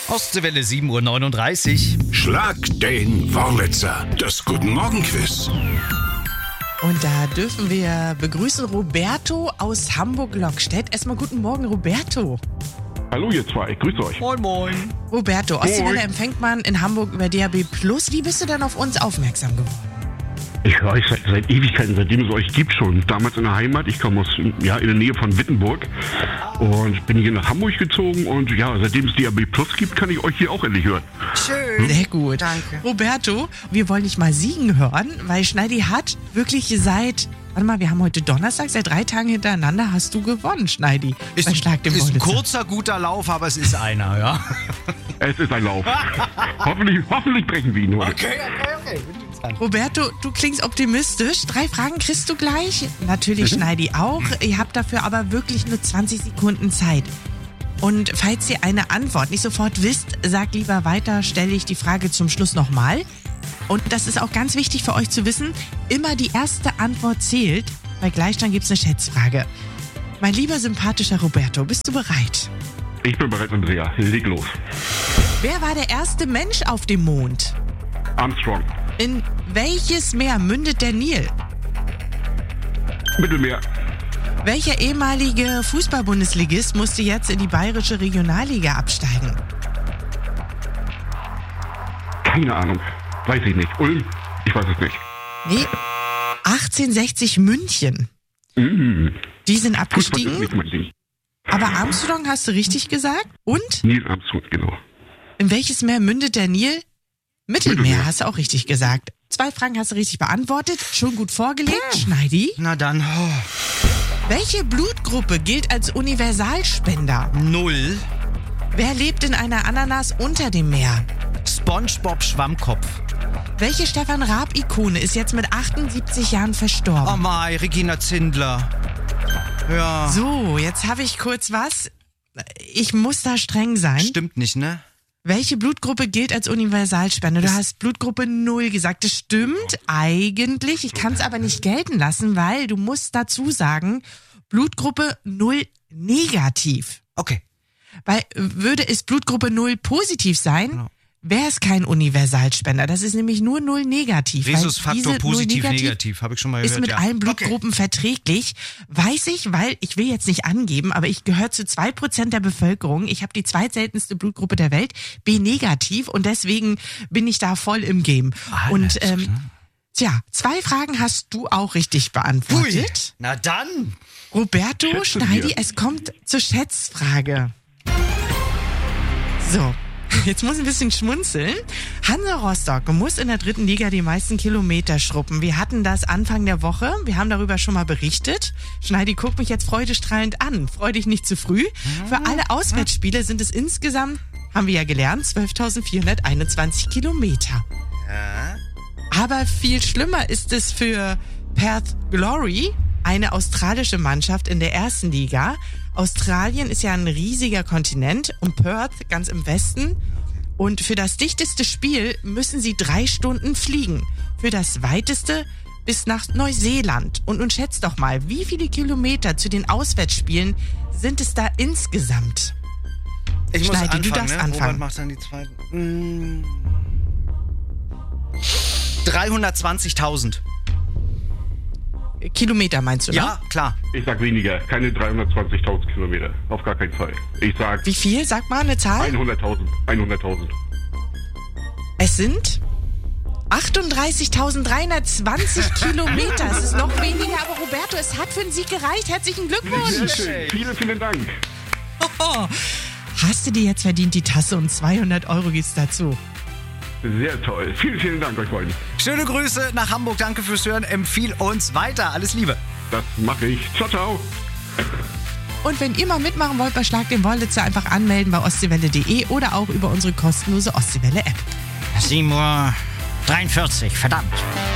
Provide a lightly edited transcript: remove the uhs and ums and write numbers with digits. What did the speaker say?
Ostseewelle 7:39 Uhr. Schlag den Wurlitzer, das Guten Morgen Quiz. Und da dürfen wir begrüßen Roberto aus Hamburg-Lockstedt. Erstmal guten Morgen, Roberto. Hallo ihr zwei, grüß euch. Moin, moin. Roberto, Ostseewelle empfängt man in Hamburg über DAB+. Wie bist du denn auf uns aufmerksam geworden? Ich höre euch seit Ewigkeiten, seitdem es euch gibt schon. Damals in der Heimat, ich komme in der Nähe von Wittenburg und bin hier nach Hamburg gezogen und ja, seitdem es DAB+ gibt, kann ich euch hier auch endlich hören. Schön. Sehr gut. Danke. Roberto, wir wollen dich mal siegen hören, weil Schneidi hat wirklich wir haben heute Donnerstag, seit 3 Tagen hintereinander hast du gewonnen, Schneidi. Ist ein kurzer, guter Lauf, aber es ist einer, ja. Es ist ein Lauf. hoffentlich brechen wir ihn heute. Okay. Roberto, du klingst optimistisch. 3 Fragen kriegst du gleich. Natürlich Schneidi auch. Ihr habt dafür aber wirklich nur 20 Sekunden Zeit. Und falls ihr eine Antwort nicht sofort wisst, sagt lieber weiter, stelle ich die Frage zum Schluss nochmal. Und das ist auch ganz wichtig für euch zu wissen, immer die erste Antwort zählt. Bei Gleichstand gibt es eine Schätzfrage. Mein lieber, sympathischer Roberto, bist du bereit? Ich bin bereit, Andrea. Leg los. Wer war der erste Mensch auf dem Mond? Armstrong. In welches Meer mündet der Nil? Mittelmeer. Welcher ehemalige Fußball-Bundesligist musste jetzt in die bayerische Regionalliga absteigen? Keine Ahnung. Weiß ich nicht. Ulm? Ich weiß es nicht. Nee, 1860 München. Die sind abgestiegen. Fußball ist nicht mein Ding. Aber Armstrong hast du richtig gesagt. Und? Neil Armstrong, genau. In welches Meer mündet der Nil? Mittelmeer, hast du auch richtig gesagt. 2 Fragen hast du richtig beantwortet. Schon gut vorgelegt, Schneidi. Na dann. Welche Blutgruppe gilt als Universalspender? 0. Wer lebt in einer Ananas unter dem Meer? SpongeBob Schwammkopf. Welche Stefan Raab-Ikone ist jetzt mit 78 Jahren verstorben? Oh mein, Regina Zindler. Ja. So, jetzt habe ich kurz was. Ich muss da streng sein. Stimmt nicht, ne? Welche Blutgruppe gilt als Universalspender? Du hast Blutgruppe 0 gesagt. Das stimmt eigentlich. Ich kann es aber nicht gelten lassen, weil du musst dazu sagen, Blutgruppe 0 negativ. Okay. Weil würde es Blutgruppe 0 positiv sein, wäre es kein Universalspender. Das ist nämlich nur 0 negativ. Rhesusfaktor positiv, negativ. Habe ich schon mal gehört. Ist mit allen Blutgruppen verträglich. Weiß ich, weil ich will jetzt nicht angeben, aber ich gehöre zu 2% der Bevölkerung. Ich habe die zweitseltenste Blutgruppe der Welt, B negativ, und deswegen bin ich da voll im Game. Und 2 Fragen hast du auch richtig beantwortet. Ui. Na dann. Roberto, Schneidi, es kommt zur Schätzfrage. So. Jetzt muss ich ein bisschen schmunzeln. Hansa Rostock muss in der 3. Liga die meisten Kilometer schruppen. Wir hatten das Anfang der Woche. Wir haben darüber schon mal berichtet. Schneidi, guck mich jetzt freudestrahlend an. Freu dich nicht zu früh. Für alle Auswärtsspiele sind es insgesamt, haben wir ja gelernt, 12.421 Kilometer. Ja. Aber viel schlimmer ist es für Perth Glory, eine australische Mannschaft in der 1. Liga. Australien ist ja ein riesiger Kontinent und Perth ganz im Westen. Und für das dichteste Spiel müssen sie 3 Stunden fliegen. Für das weiteste bis nach Neuseeland. Und nun schätzt doch mal, wie viele Kilometer zu den Auswärtsspielen sind es da insgesamt? Ich muss Schneidi, anfangen, du darfst anfangen. Robert macht dann die zweiten. 320.000. Kilometer meinst du, ne? Ja, klar. Ich sag weniger. Keine 320.000 Kilometer. Auf gar keinen Fall. Ich sag Wie viel? Sag mal eine Zahl. 100.000. 100.000. Es sind 38.320 Kilometer. Es ist noch weniger, aber Roberto, es hat für den Sieg gereicht. Herzlichen Glückwunsch. Vielen Dank. Hast du dir jetzt verdient, die Tasse, und 200 € gibt's dazu. Sehr toll. Vielen Dank euch beiden. Schöne Grüße nach Hamburg. Danke fürs Hören. Empfiehl uns weiter. Alles Liebe. Das mache ich. Ciao. Und wenn ihr mal mitmachen wollt bei Schlag den Wurlitzer, einfach anmelden bei ostseewelle.de oder auch über unsere kostenlose Ostseewelle-App. 7:43 Uhr. Verdammt.